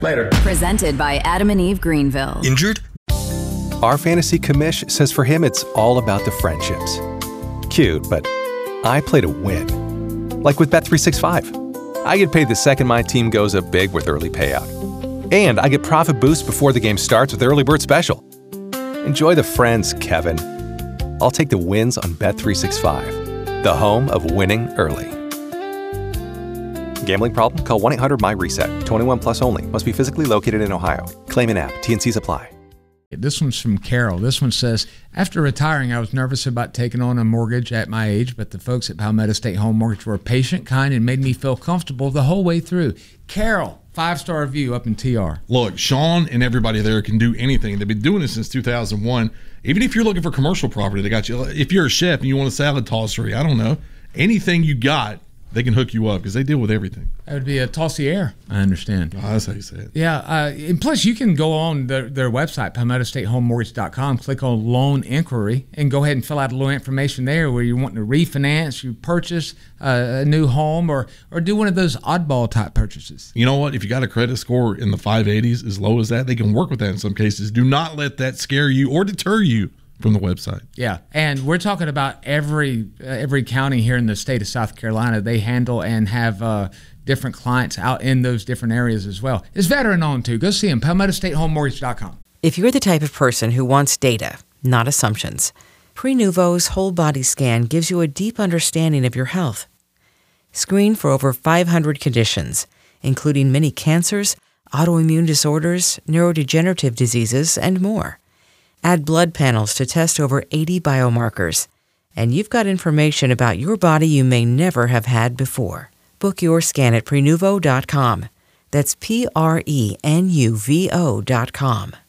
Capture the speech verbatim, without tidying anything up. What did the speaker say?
Later. Presented by Adam and Eve Greenville. Injured? Our fantasy commish says for him it's all about the friendships. Cute, but I play to win. Like with Bet three sixty-five. I get paid the second my team goes up big with early payout. And I get profit boost before the game starts with Early Bird Special. Enjoy the friends, Kevin. I'll take the wins on Bet three sixty-five, the home of winning early. Gambling problem? Call one eight hundred M Y reset. twenty-one plus only. Must be physically located in Ohio. Claim in app. T and Cs apply. This one's from Carol. This one says, after retiring, I was nervous about taking on a mortgage at my age, but the folks at Palmetto State Home Mortgage were patient, kind, and made me feel comfortable the whole way through. Carol, five-star review up in T R. Look, Sean and everybody there can do anything. They've been doing this since two thousand one. Even if you're looking for commercial property, they got you. If you're a chef and you want a salad tossery, I don't know, anything you got, they can hook you up because they deal with everything. That would be a tossier, I understand. Oh, that's how you say it. Yeah, uh, and plus you can go on their, their website, palmetto state home mortgage dot com, click on loan inquiry, and go ahead and fill out a little information there where you're wanting to refinance, you purchase uh, a new home, or or do one of those oddball type purchases. You know what? If you got a credit score in the five eighties, as low as that, they can work with that in some cases. Do not let that scare you or deter you from the website. Yeah, and we're talking about every uh, every county here in the state of South Carolina. They handle and have uh, different clients out in those different areas as well. It's veteran-owned too. Go see them, palmetto state home mortgage dot com. If you're the type of person who wants data, not assumptions, Prenuvo's whole body scan gives you a deep understanding of your health. Screen for over five hundred conditions, including many cancers, autoimmune disorders, neurodegenerative diseases, and more. Add blood panels to test over eighty biomarkers. And you've got information about your body you may never have had before. Book your scan at prenuvo dot com. That's P R E N U V O dot com.